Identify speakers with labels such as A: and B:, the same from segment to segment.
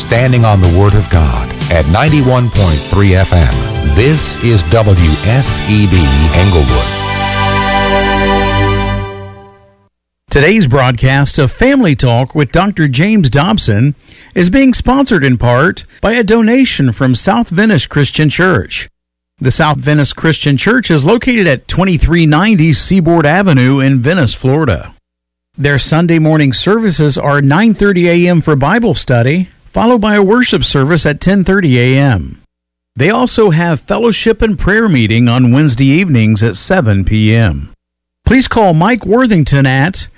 A: standing on the Word of God at 91.3 FM. This is WSEB Englewood.
B: Today's broadcast of Family Talk with Dr. James Dobson is being sponsored in part by a donation from South Venice Christian Church. The South Venice Christian Church is located at 2390 Seaboard Avenue in Venice, Florida. Their Sunday morning services are 9:30 a.m. for Bible study, followed by a worship service at 10:30 a.m. They also have fellowship and prayer meeting on Wednesday evenings at 7 p.m. Please call Mike Worthington at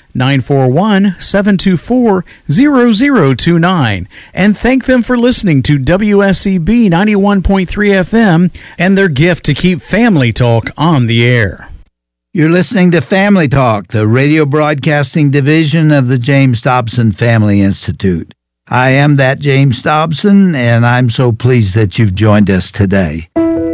B: 941-724-0029 and thank them for listening to WSEB 91.3 FM and their gift to keep Family Talk on the air.
C: You're listening to Family Talk, the radio broadcasting division of the James Dobson Family Institute. I am that James Dobson, and I'm so pleased that you've joined us today.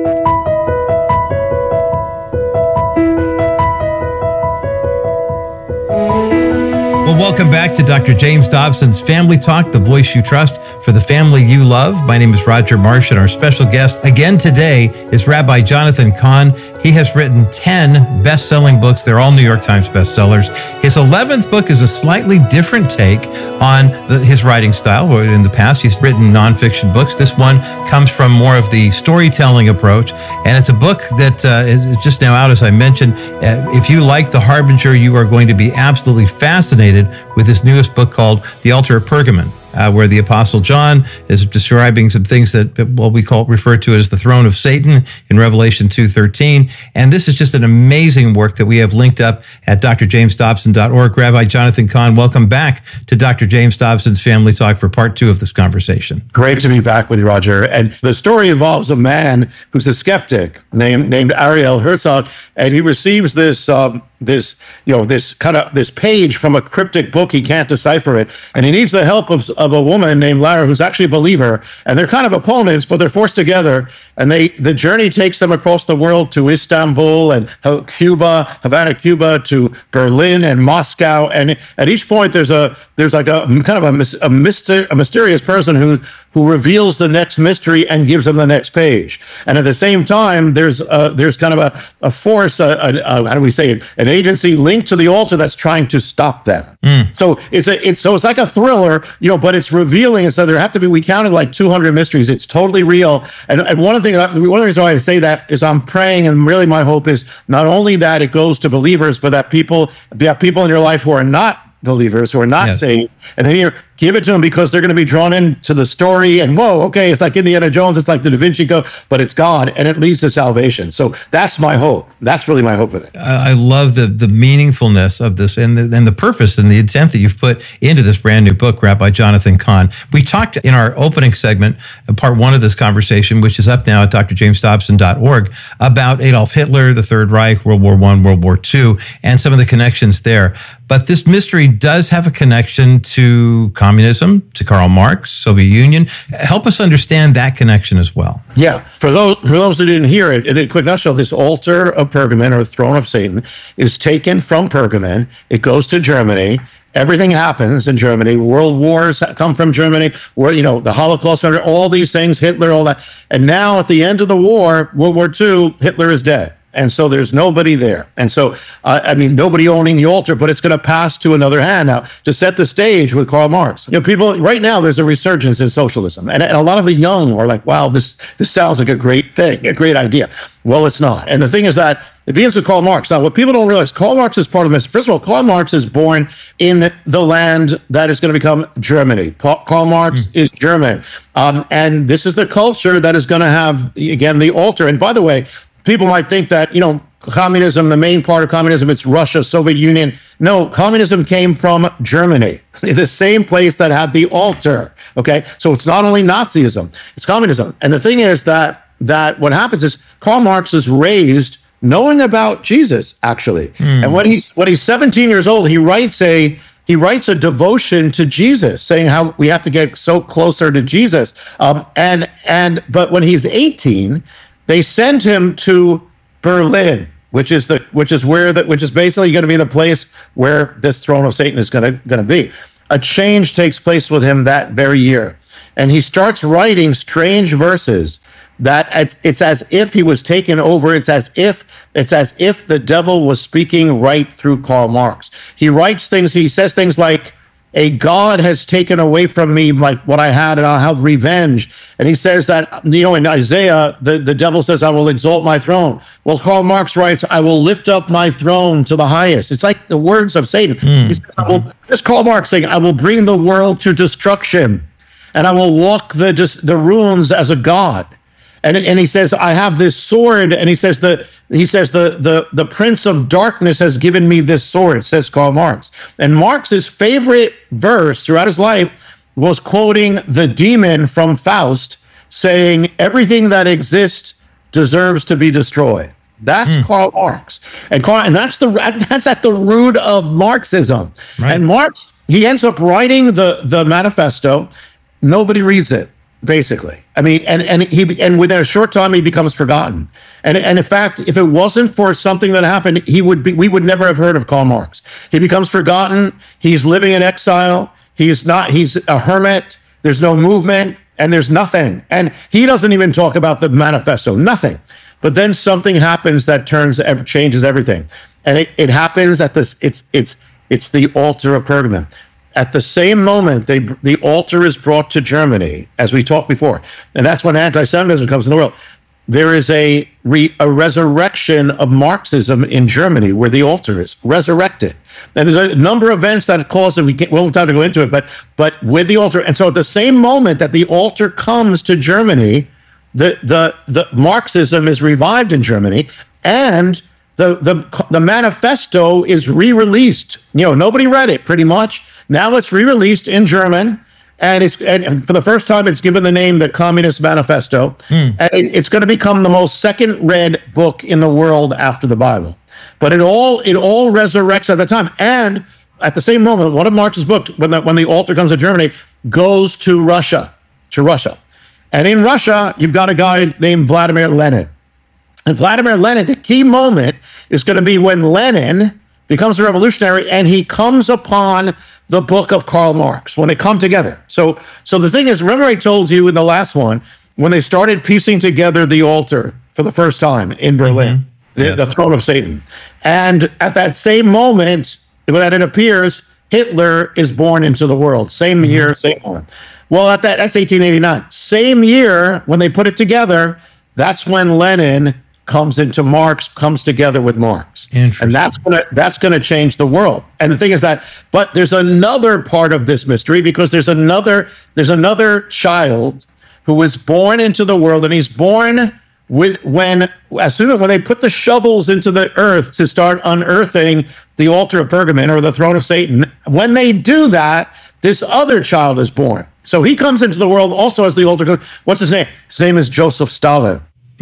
D: Well, welcome back to Dr. James Dobson's Family Talk, the voice you trust for the family you love. My name is Roger Marsh, and our special guest again today is Rabbi Jonathan Cahn. He has written 10 best-selling books. They're all New York Times bestsellers. His 11th book is a slightly different take on his writing style. In the past, he's written nonfiction books. This one comes from more of the storytelling approach, and it's a book that is just now out, as I mentioned. If you like The Harbinger, you are going to be absolutely fascinated with his newest book called The Altar of Pergamon, where the Apostle John is describing some things that we refer to as the throne of Satan in Revelation 2:13. And this is just an amazing work that we have linked up at drjamesdobson.org. Rabbi Jonathan Cahn, welcome back to Dr. James Dobson's Family Talk for part 2 of this conversation.
E: Great to be back with you, Roger. And the story involves a man who's a skeptic named Ariel Herzog, and he receives this page from a cryptic book. He can't decipher it, and he needs the help of a woman named Lara, who's actually a believer. And they're kind of opponents, but they're forced together. And the journey takes them across the world to Istanbul and Havana, Cuba, to Berlin and Moscow. And at each point, there's a mysterious person who reveals the next mystery and gives them the next page. And at the same time, there's kind of a force, how do we say it? An agency linked to the altar that's trying to stop them. So it's like a thriller, but it's revealing. And so we counted like 200 mysteries. It's totally real. And one of the reasons why I say that is I'm praying, and really my hope is not only that it goes to believers, but that you have people in your life who are not believers, who are not saved, and then you give it to them because they're going to be drawn into the story. And whoa, okay, it's like Indiana Jones, it's like the Da Vinci Code, but it's God, and it leads to salvation. So that's my hope. That's really my hope with it.
D: I love the meaningfulness of this and the purpose and the intent that you've put into this brand new book, Rabbi Jonathan Cahn. We talked in our opening segment, part 1 of this conversation, which is up now at drjamesdobson.org, about Adolf Hitler, the Third Reich, World War I, World War II, and some of the connections there. But this mystery does have a connection to communism, to Karl Marx, Soviet Union. Help us understand that connection as well.
E: Yeah, for those who didn't hear it, in a quick nutshell, this altar of Pergamon, or the throne of Satan, is taken from Pergamon. It goes to Germany. Everything happens in Germany. World wars come from Germany. The Holocaust, all these things, Hitler, all that. And now at the end of the war, World War II, Hitler is dead. And so there's nobody there. And so, nobody owning the altar, but it's going to pass to another hand. Now, to set the stage with Karl Marx, people, right now, there's a resurgence in socialism. And a lot of the young are like, wow, this sounds like a great thing, a great idea. Well, it's not. And the thing is that it begins with Karl Marx. Now, what people don't realize, Karl Marx is part of this. First of all, Karl Marx is born in the land that is going to become Germany. Karl Marx is German. And this is the culture that is going to have, again, the altar. And by the way, people might think that, communism, the main part of communism, it's Russia, Soviet Union. No, communism came from Germany, the same place that had the altar. Okay, so it's not only Nazism, it's communism. And the thing is that what happens is Karl Marx is raised knowing about Jesus, actually. And when he's 17 years old, he writes a devotion to Jesus, saying how we have to get so closer to Jesus. But when he's 18, they send him to Berlin, which is basically going to be the place where this throne of Satan is going to be. A change takes place with him that very year. and he starts writing strange verses that it's as if he was taken over. It's as if the devil was speaking right through Karl Marx. He writes things, he says things like, a God has taken away from me like what I had, and I'll have revenge. And he says that, in Isaiah, the devil says, I will exalt my throne. Well, Karl Marx writes, I will lift up my throne to the highest. It's like the words of Satan. He says, this Karl Marx saying, I will bring the world to destruction, and I will walk the ruins as a god. And he says, I have this sword, and he says the prince of darkness has given me this sword, says Karl Marx. And Marx's favorite verse throughout his life was quoting the demon from Faust, saying, everything that exists deserves to be destroyed. That's Karl Marx. And that's at the root of Marxism. Right. And Marx, he ends up writing the manifesto. Nobody reads it. Basically, I mean, and within a short time he becomes forgotten. And in fact, if it wasn't for something that happened, we would never have heard of Karl Marx. He becomes forgotten. He's living in exile. He's a hermit. There's no movement, and there's nothing. And he doesn't even talk about the manifesto. Nothing. But then something happens that changes everything, and it happens at this. It's the altar of Pergamum. At the same moment, the altar is brought to Germany, as we talked before, and that's when anti-Semitism comes in the world. There is a resurrection of Marxism in Germany, where the altar is resurrected. And there's a number of events that cause it. We won't have time to go into it, but with the altar, and so at the same moment that the altar comes to Germany, the Marxism is revived in Germany, and the manifesto is re-released. Nobody read it pretty much. Now it's re-released in German, and for the first time, it's given the name the Communist Manifesto. And it's going to become the most second-read book in the world after the Bible. But it all resurrects at the time. And at the same moment, one of Marx's books, when the altar comes to Germany, goes to Russia. And in Russia, you've got a guy named Vladimir Lenin. And Vladimir Lenin, the key moment is going to be when Lenin becomes a revolutionary, and he comes upon the book of Karl Marx, when they come together. So the thing is, remember I told you in the last one, when they started piecing together the altar for the first time in Berlin, the throne of Satan. And at that same moment that it appears, Hitler is born into the world. Same year, same moment. Well, that's 1889. Same year, when they put it together, that's when Lenin comes together with Marx. And that's gonna change the world. And the thing is but there's another part of this mystery, because there's another child who was born into the world, and he's born when they put the shovels into the earth to start unearthing the altar of Pergamum, or the throne of Satan. When they do that, this other child is born. So he comes into the world also as the altar goes. What's his name? His name is Joseph Stalin.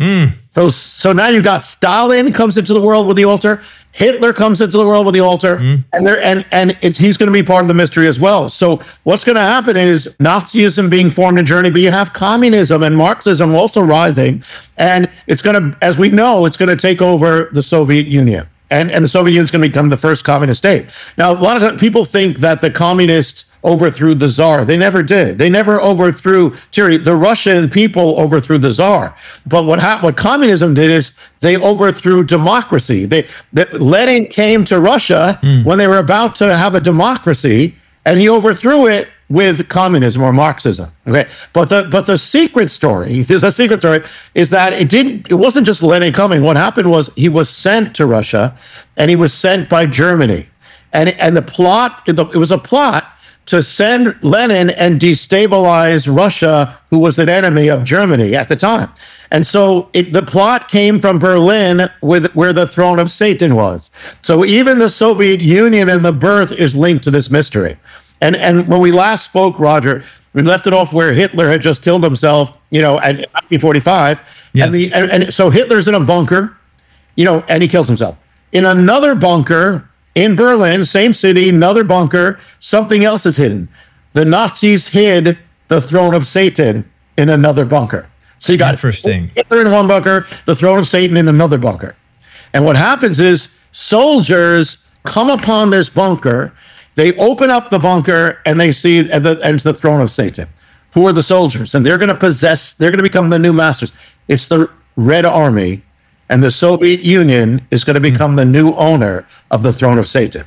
E: So now you've got Stalin comes into the world with the altar, Hitler comes into the world with the altar, and he's going to be part of the mystery as well. So what's going to happen is Nazism being formed in Germany, but you have communism and Marxism also rising, and it's going to, as we know, it's going to take over the Soviet Union, and the Soviet Union is going to become the first communist state. Now, a lot of times people think that the communists overthrew the Tsar. They never did. They never overthrew tyranny. The Russian people overthrew the Tsar. But what communism did is they overthrew democracy. Lenin came to Russia when they were about to have a democracy, and he overthrew it with communism or Marxism. Okay, but the secret story, there's a secret story, is that it wasn't just Lenin coming. What happened was he was sent to Russia, and he was sent by Germany, and it was a plot to send Lenin and destabilize Russia, who was an enemy of Germany at the time. And so the plot came from Berlin, where the throne of Satan was. So even the Soviet Union and the birth is linked to this mystery. And when we last spoke, Roger, we left it off where Hitler had just killed himself, in 1945. Yes. And so Hitler's in a bunker, and he kills himself. In another bunker, in Berlin, same city, another bunker, something else is hidden. The Nazis hid the throne of Satan in another bunker. So you got Hitler in one bunker, the throne of Satan in another bunker. And what happens is soldiers come upon this bunker, they open up the bunker, and they see, and it's the throne of Satan. Who are the soldiers? And they're going to become the new masters. It's the Red Army, and the Soviet Union is going to become the new owner of the throne of Satan.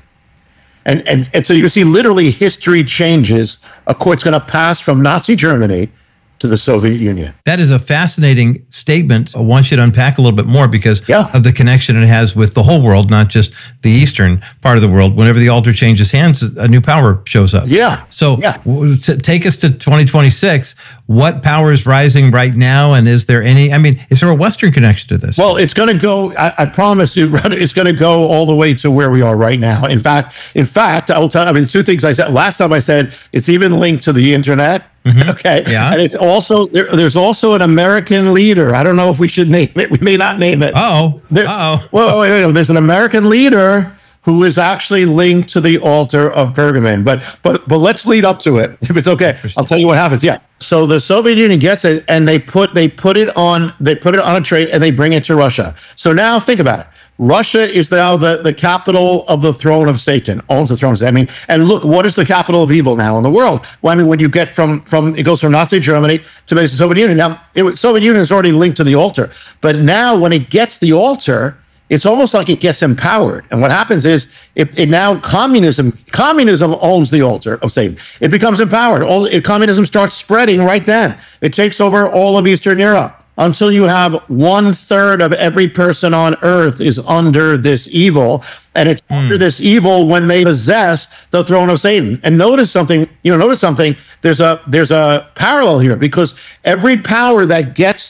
E: And so you can see literally history changes. It's going to pass from Nazi Germany to the Soviet Union.
D: That is a fascinating statement. I want you to unpack a little bit more because of the connection it has with the whole world, not just the eastern part of the world. Whenever the altar changes hands, a new power shows up.
E: Yeah.
D: So take us to 2026. What power is rising right now? And is there a Western connection to this?
E: Well, it's going to go, I promise you, it's going to go all the way to where we are right now. In fact, I will tell you, the two things I said, last time I said, it's even linked to the internet. Mm-hmm. Okay.
D: Yeah.
E: And it's also, there's also an American leader. I don't know if we should name it. We may not name it.
D: Well,
E: wait. There's an American leader who is actually linked to the altar of Pergamon. But let's lead up to it, if it's okay. I'll tell you what happens. Yeah. So the Soviet Union gets it, and they put it on a tray, and they bring it to Russia. So now think about it. Russia is now the capital of the throne of Satan, owns the throne of Satan. And look, what is the capital of evil now in the world? Well, when you get it goes from Nazi Germany to the Soviet Union. Now, Soviet Union is already linked to the altar. But now when it gets the altar, it's almost like it gets empowered. And what happens is it now communism owns the altar of Satan. It becomes empowered. Communism starts spreading right then. It takes over all of Eastern Europe, until you have 1/3 of every person on earth is under this evil. And it's under this evil when they possess the throne of Satan. And notice something, there's a parallel here, because every power that gets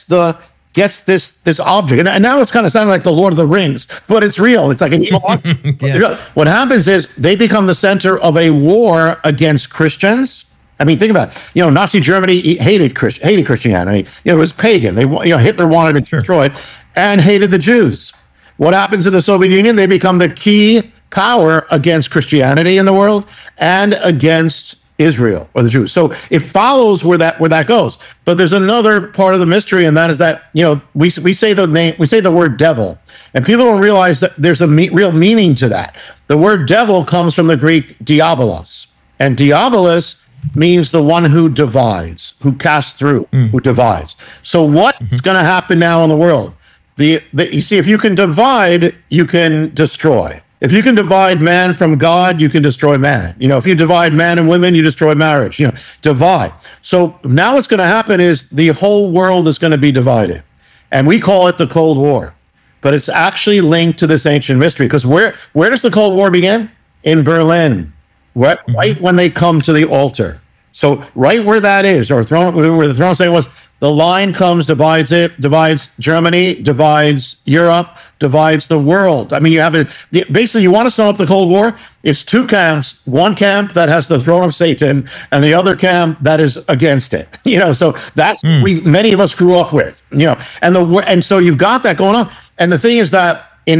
E: this object, and now it's kind of sounding like the Lord of the Rings, but it's real. It's like an evil object. What happens is they become the center of a war against Christians. Think about it. Nazi Germany hated Christianity. It was pagan. Hitler wanted to destroy it and hated the Jews. What happens in the Soviet Union? They become the key power against Christianity in the world and against Israel or the Jews. So it follows where that goes. But there's another part of the mystery, and that is that we say the word devil, and people don't realize that there's a real meaning to that. The word devil comes from the Greek diabolos, and diabolos means the one who divides, who casts through, who divides. So what's going to happen now in the world? You see, if you can divide, you can destroy. If you can divide man from God, you can destroy man. If you divide man and women, you destroy marriage. Divide. So now what's going to happen is the whole world is going to be divided. And we call it the Cold War. But it's actually linked to this ancient mystery, because where does the Cold War begin? In Berlin. Right when they come to the altar. So right where that is, or where the throne of Satan was, the line comes, divides Germany, divides Europe, divides the world. Basically, you want to sum up the Cold War? It's two camps. One camp that has the throne of Satan, and the other camp that is against it. So that's many of us grew up with. And so you've got that going on. And the thing is that in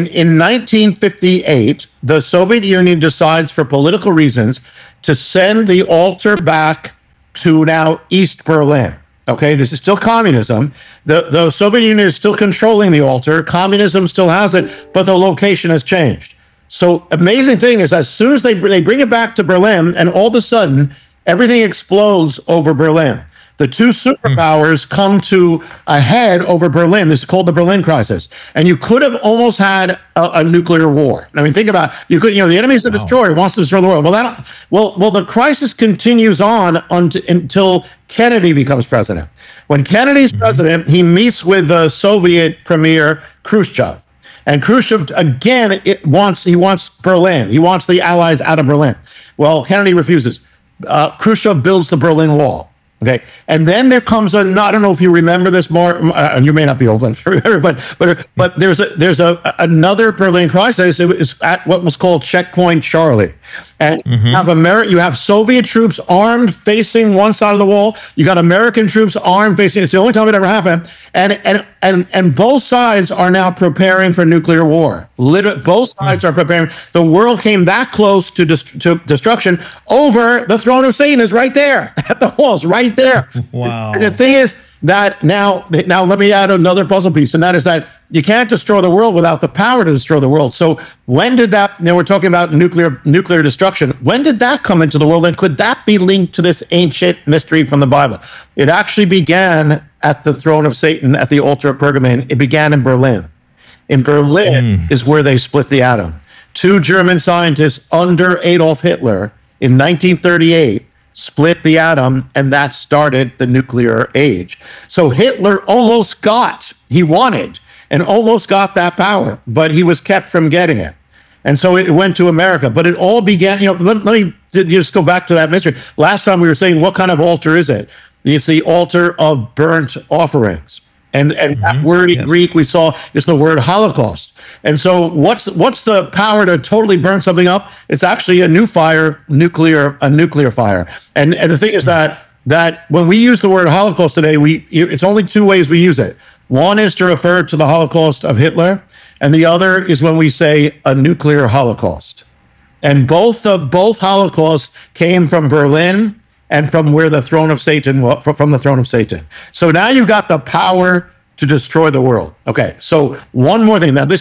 E: 1958, the Soviet Union decides, for political reasons, to send the altar back to now East Berlin. Okay, this is still communism. The Soviet Union is still controlling the altar. Communism still has it, but the location has changed. So amazing thing is, as soon as they bring it back to Berlin, and all of a sudden, everything explodes over Berlin. The two superpowers come to a head over Berlin. This is called the Berlin Crisis. And you could have almost had a nuclear war. Think about it. The enemy is the destroyer, wants to destroy the world. Well, the crisis continues on until Kennedy becomes president. When Kennedy's president, he meets with the Soviet premier Khrushchev. And Khrushchev, again, he wants Berlin. He wants the Allies out of Berlin. Well, Kennedy refuses. Khrushchev builds the Berlin Wall. Okay, and then there comes I don't know if you remember this more, you may not be old enough to remember, but there's another Berlin crisis. It was at what was called Checkpoint Charlie. And you have Soviet troops armed facing one side of the wall. You got American troops armed facing. It's the only time it ever happened. And both sides are now preparing for nuclear war. Both sides are preparing. The world came that close to destruction over the throne of Satan is right there at the walls, right there.
D: Wow.
E: And the thing is that now let me add another puzzle piece, and that is that you can't destroy the world without the power to destroy the world. So when did that, we're talking about nuclear destruction. When did that come into the world? And could that be linked to this ancient mystery from the Bible? It actually began at the throne of Satan, at the altar of Pergamon. It began in Berlin. In Berlin is where they split the atom. Two German scientists under Adolf Hitler in 1938 split the atom, and that started the nuclear age. So Hitler almost wanted and almost got that power, but he was kept from getting it. And so it went to America. But it all began, let me just go back to that mystery. Last time we were saying, what kind of altar is it? It's the altar of burnt offerings. And that word in Greek we saw is the word Holocaust. And so what's the power to totally burn something up? It's actually a nuclear fire. And the thing is that when we use the word Holocaust today, it's only two ways we use it. One is to refer to the Holocaust of Hitler, and the other is when we say a nuclear Holocaust. And both Holocausts came from Berlin and from where the throne of Satan, from the throne of Satan. So now you've got the power to destroy the world. Okay, so one more thing. Now this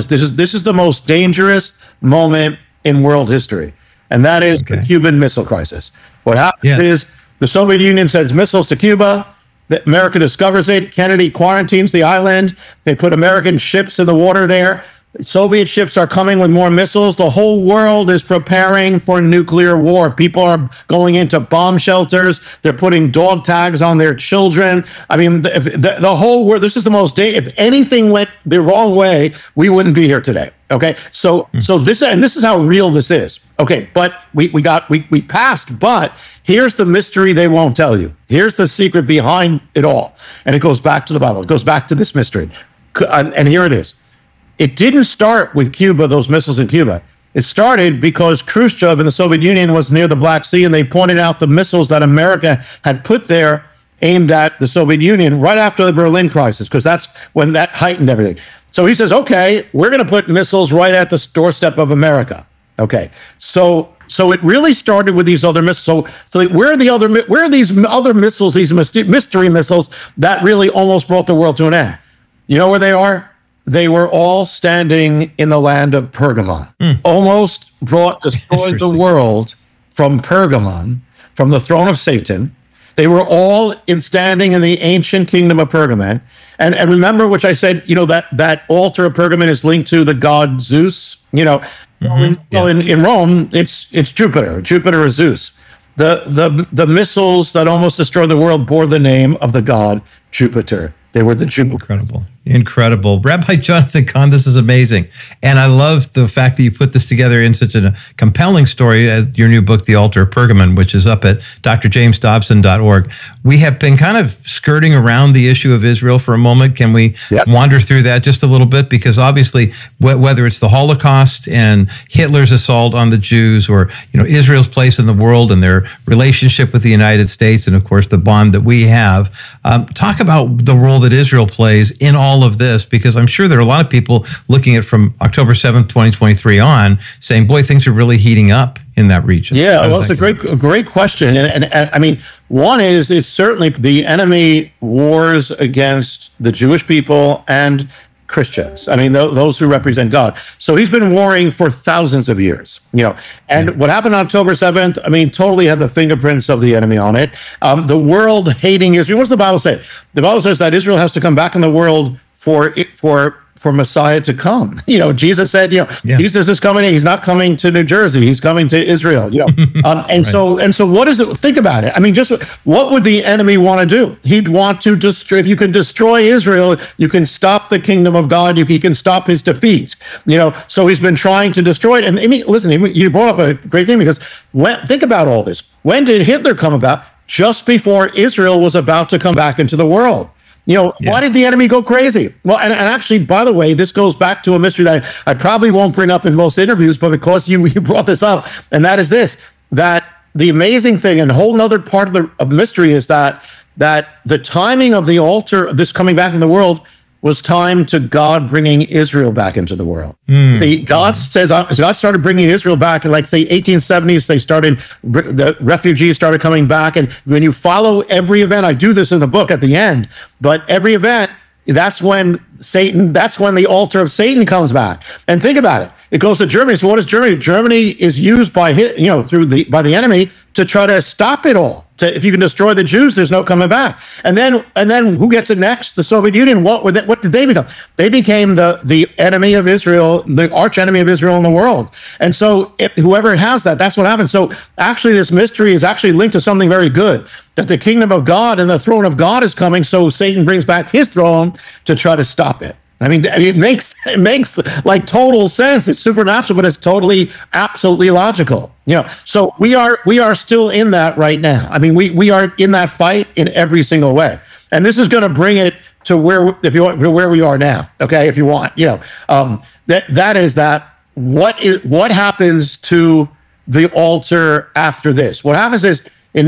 E: is the most dangerous moment in world history, and that is the Cuban Missile Crisis. What happens is the Soviet Union sends missiles to Cuba. America discovers it. Kennedy quarantines the island. They put American ships in the water there. Soviet ships are coming with more missiles. The whole world is preparing for nuclear war. People are going into bomb shelters. They're putting dog tags on their children. I mean, the whole world, this is the most if anything went the wrong way, we wouldn't be here today. Okay. So this is how real this is. Okay. But we passed, but here's the mystery they won't tell you. Here's the secret behind it all. And it goes back to the Bible. It goes back to this mystery. And here it is. It didn't start with Cuba, those missiles in Cuba. It started because Khrushchev in the Soviet Union was near the Black Sea, and they pointed out the missiles that America had put there aimed at the Soviet Union right after the Berlin crisis, because that's when that heightened everything. So he says, okay, we're going to put missiles right at the doorstep of America. Okay, so it really started with these other missiles. So where are these other missiles, these mystery missiles that really almost brought the world to an end? You know where they are? They were all standing in the land of Pergamon. Almost destroyed the world from Pergamon, from the throne of Satan. They were all standing in the ancient kingdom of Pergamon. And remember, which I said, that altar of Pergamon is linked to the god Zeus. In Rome, it's Jupiter. Jupiter is Zeus. The missiles that almost destroyed the world bore the name of the god Jupiter. They were the Jupiter.
D: Incredible. Rabbi Jonathan Cahn, this is amazing. And I love the fact that you put this together in such a compelling story as your new book, The Altar of Pergamon, which is up at drjamesdobson.org. We have been kind of skirting around the issue of Israel for a moment. Can we wander through that just a little bit? Because obviously, whether it's the Holocaust and Hitler's assault on the Jews, or Israel's place in the world and their relationship with the United States, and of course the bond that we have, talk about the role that Israel plays in all of this, because I'm sure there are a lot of people looking at from October 7th, 2023 on, saying, boy, things are really heating up in that region.
E: Yeah, well, it's a great question. And I mean, one is, it's certainly the enemy wars against the Jewish people and Christians. I mean, those who represent God. So he's been warring for thousands of years, and what happened on October 7th, I mean, totally had the fingerprints of the enemy on it. The world hating Israel. What's the Bible say? The Bible says that Israel has to come back in the world for Messiah to come. Jesus said, Jesus is coming. He's not coming to New Jersey. He's coming to Israel. And so what is it? Think about it. I mean, just what would the enemy want to do? He'd want to destroy. If you can destroy Israel, you can stop the kingdom of God. He can stop his defeats. So he's been trying to destroy it. And I mean, listen, you brought up a great thing, because think about all this. When did Hitler come about? Just before Israel was about to come back into the world. Why did the enemy go crazy? Well, and actually, by the way, this goes back to a mystery that I probably won't bring up in most interviews, but because you brought this up, and that is this, that the amazing thing, and a whole nother part of the mystery, is that the timing of the altar, this coming back in the world, was timed to God bringing Israel back into the world. God started bringing Israel back in, like, say, 1870s. The refugees started coming back. And when you follow every event, I do this in the book at the end, but every event, that's when the altar of Satan comes back. And think about it. It goes to Germany. So what is Germany? Germany is used by by the enemy to try to stop it all. If you can destroy the Jews, there's no coming back. And then who gets it next? The Soviet Union. What did they become? They became the enemy of Israel, the arch enemy of Israel in the world. And so whoever has that, that's what happens. So actually, this mystery is actually linked to something very good, that the kingdom of God and the throne of God is coming. So Satan brings back his throne to try to stop it. I mean, it makes like total sense. It's supernatural, but it's absolutely logical. So we are still in that right now. I mean, we are in that fight in every single way, and this is going to bring it to where we are now. Okay, if you want, that is what happens to the altar after this. What happens is in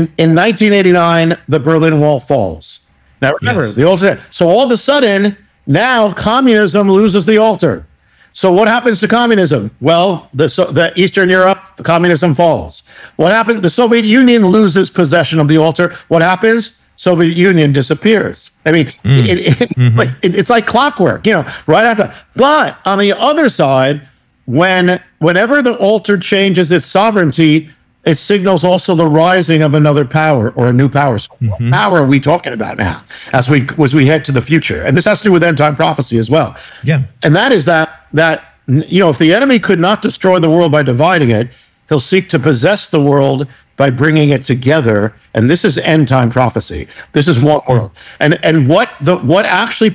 E: 1989, the Berlin Wall falls. Now remember, the altar. So all of a sudden, now communism loses the altar. So what happens to communism? Well, the Eastern Europe, the communism falls. What happened? The Soviet Union loses possession of the altar. What happens? Soviet Union disappears. I mean, it's like clockwork, right after. But on the other side, whenever the altar changes its sovereignty, it signals also the rising of another power or a new power. So what power are we talking about now as we head to the future? And this has to do with end time prophecy as well. Yeah. And that is that if the enemy could not destroy the world by dividing it, he'll seek to possess the world by bringing it together. And this is end time prophecy. This is one world. And what actually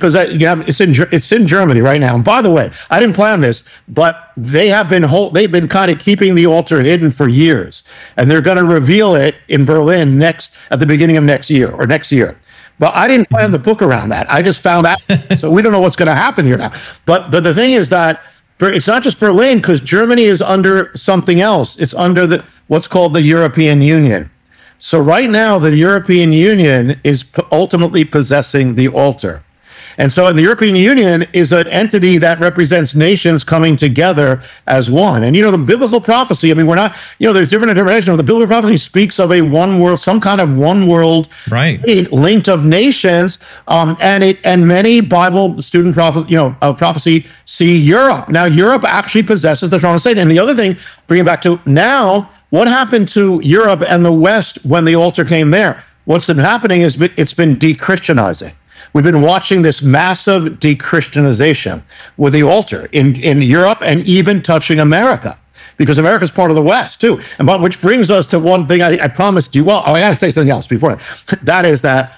E: it's in Germany right now. And by the way, I didn't plan this, but they've been kind of keeping the altar hidden for years, and they're going to reveal it in Berlin at the beginning of next year. But I didn't plan the book around that. I just found out. So we don't know what's going to happen here now. But the thing is that it's not just Berlin, because Germany is under something else. It's under what's called the European Union. So right now, the European Union is ultimately possessing the altar. And so the European Union is an entity that represents nations coming together as one. And, the biblical prophecy, I mean, we're not, there's different interpretations. The biblical prophecy speaks of a one world, some kind of one world, right, linked of nations. And many Bible student prophecy see Europe. Now, Europe actually possesses the throne of Satan. And the other thing, bringing it back to now, what happened to Europe and the West when the altar came there? What's been happening is it's been de-Christianizing. We've been watching this massive de-Christianization with the altar in Europe and even touching America, because America is part of the West too. And which brings us to one thing I promised you. Well, I got to say something else before that. That is that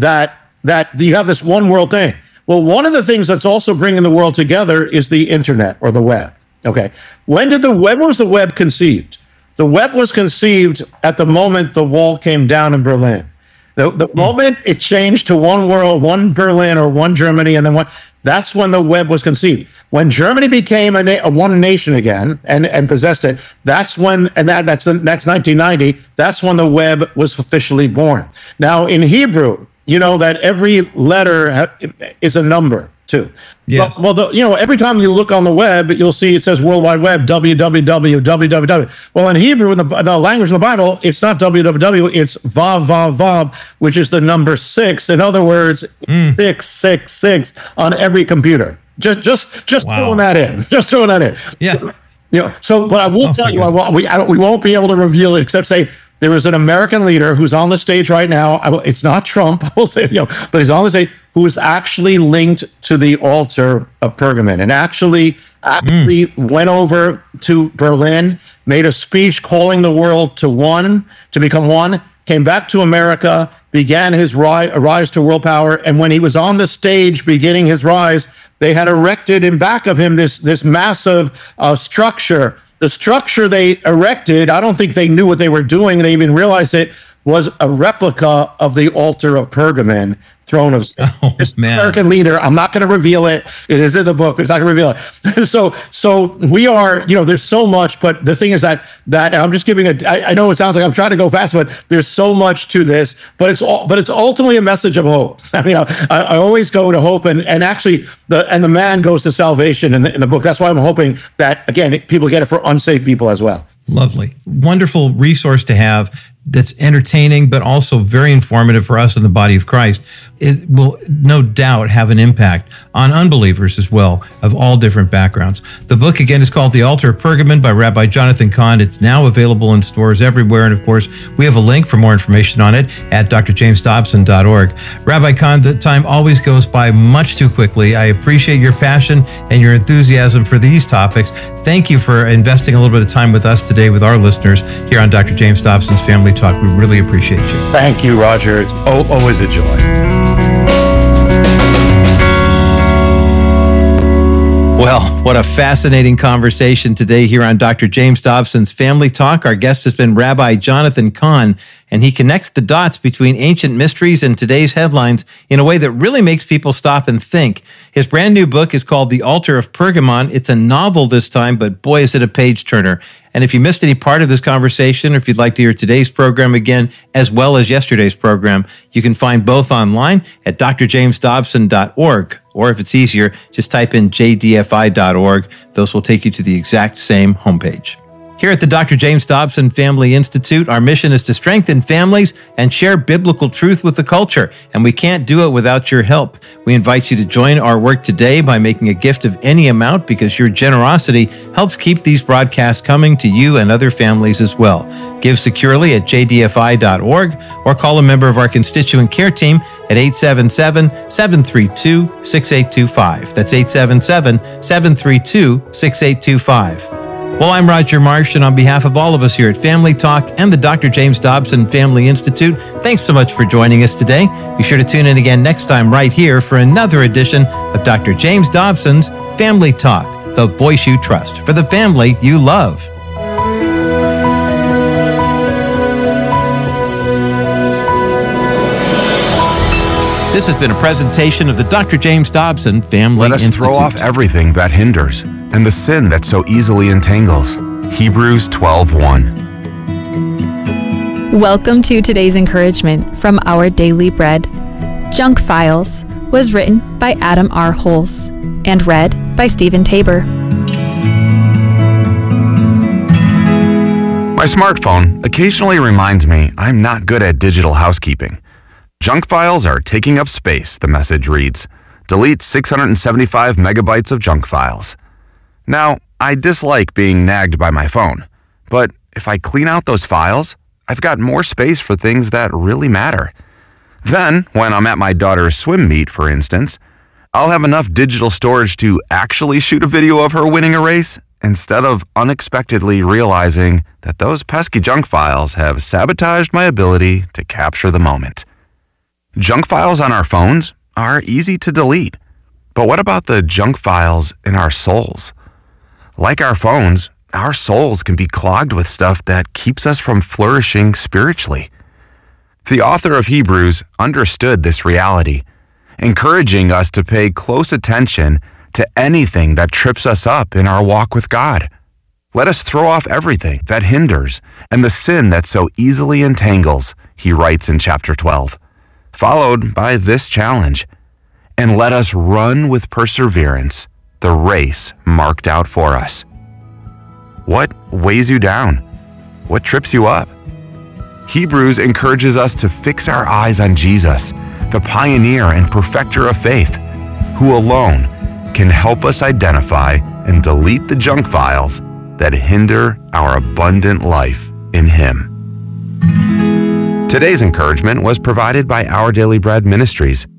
E: you have this one world thing. Well, one of the things that's also bringing the world together is the internet or the web. Okay, when was the web conceived? The web was conceived at the moment the wall came down in Berlin. The moment it changed to one world, one Berlin or one Germany, and then that's when the web was conceived. When Germany became a one nation again and possessed it, that's 1990. That's when the web was officially born. Now in Hebrew, that every letter is a number too. Yes. Well, every time you look on the web, you'll see it says World Wide Web, www. Well, in Hebrew, in the language of the Bible, it's not www, it's vav, vav, vav, which is the number 6. In other words, 666 on every computer. Just throwing that in. Just throwing that in. Yeah. So, but I will tell you, we won't be able to reveal it except say, there is an American leader who's on the stage right now. It's not Trump, I will say, but he's on the stage, who is actually linked to the altar of Pergamon, and actually went over to Berlin, made a speech calling the world to become one, came back to America, began his rise to world power. And when he was on the stage beginning his rise, they had erected in back of him this massive structure. The structure they erected, I don't think they knew what they were doing. They even realized it was a replica of the altar of Pergamon, throne of this American leader. I'm not going to reveal it. It is in the book, but it's not going to reveal it. So we are, there's so much, but the thing is that I'm just giving I know it sounds like I'm trying to go fast, but there's so much to this, but it's ultimately a message of hope. I mean, I always go to hope, and actually the man goes to salvation in the book. That's why I'm hoping that, again, people get it for unsaved people as well.
D: Lovely. Wonderful resource to have. that's entertaining, but also very informative for us in the body of Christ. It will no doubt have an impact on unbelievers as well, of all different backgrounds. The book, again, is called The Altar of Pergamon by Rabbi Jonathan Cahn. It's now available in stores everywhere. And of course, we have a link for more information on it at drjamesdobson.org. Rabbi Cahn, the time always goes by much too quickly. I appreciate your passion and your enthusiasm for these topics. Thank you for investing a little bit of time with us today with our listeners here on Dr. James Dobson's Family Talk. We really appreciate you.
E: Thank you, Roger. It's always a joy.
D: Well, what a fascinating conversation today here on Dr. James Dobson's Family Talk. Our guest has been Rabbi Jonathan Cahn, and he connects the dots between ancient mysteries and today's headlines in a way that really makes people stop and think. His brand new book is called The Altar of Pergamon. It's a novel this time, but boy, is it a page turner. And if you missed any part of this conversation, or if you'd like to hear today's program again, as well as yesterday's program, you can find both online at drjamesdobson.org. Or if it's easier, just type in jdfi.org. Those will take you to the exact same homepage. Here at the Dr. James Dobson Family Institute, our mission is to strengthen families and share biblical truth with the culture, and we can't do it without your help. We invite you to join our work today by making a gift of any amount, because your generosity helps keep these broadcasts coming to you and other families as well. Give securely at jdfi.org or call a member of our constituent care team at 877-732-6825. That's 877-732-6825. Well, I'm Roger Marsh, and on behalf of all of us here at Family Talk and the Dr. James Dobson Family Institute, thanks so much for joining us today. Be sure to tune in again next time right here for another edition of Dr. James Dobson's Family Talk, the voice you trust for the family you love. This has been a presentation of the Dr. James Dobson Family Institute.
A: Let us throw off everything that hinders and the sin that so easily entangles. Hebrews 12:1.
F: Welcome to today's encouragement from Our Daily Bread. Junk Files was written by Adam R. Hulse and read by Stephen Tabor.
A: My smartphone occasionally reminds me I'm not good at digital housekeeping. Junk files are taking up space, the message reads. Delete 675 megabytes of junk files. Now, I dislike being nagged by my phone, but if I clean out those files, I've got more space for things that really matter. Then, when I'm at my daughter's swim meet, for instance, I'll have enough digital storage to actually shoot a video of her winning a race, instead of unexpectedly realizing that those pesky junk files have sabotaged my ability to capture the moment. Junk files on our phones are easy to delete, but what about the junk files in our souls? Like our phones, our souls can be clogged with stuff that keeps us from flourishing spiritually. The author of Hebrews understood this reality, encouraging us to pay close attention to anything that trips us up in our walk with God. Let us throw off everything that hinders and the sin that so easily entangles, he writes in chapter 12, followed by this challenge, and let us run with perseverance the race marked out for us. What weighs you down? What trips you up? Hebrews encourages us to fix our eyes on Jesus, the pioneer and perfecter of faith, who alone can help us identify and delete the junk files that hinder our abundant life in Him. Today's encouragement was provided by Our Daily Bread Ministries.